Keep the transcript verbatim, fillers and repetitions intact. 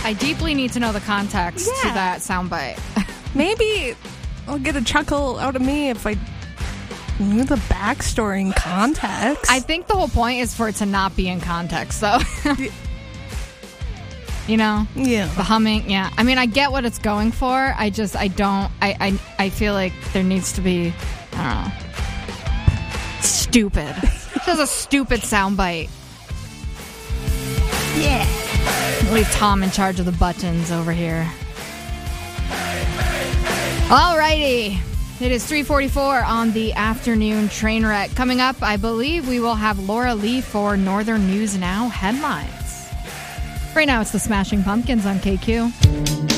I deeply need to know the context Yeah. to that soundbite. Maybe I'll get a chuckle out of me if I knew the backstory and context. I think the whole point is for it to not be in context, though. You know? Yeah. The humming, yeah. I mean, I get what it's going for. I just, I don't, I, I, I feel like there needs to be, I don't know, stupid. Just a stupid soundbite. Yeah. Leave Tom in charge of the buttons over here. Alrighty. It is three forty-four on the afternoon train wreck. Coming up, I believe we will have Laura Lee for Northern News Now headlines. Right now, it's the Smashing Pumpkins on K Q.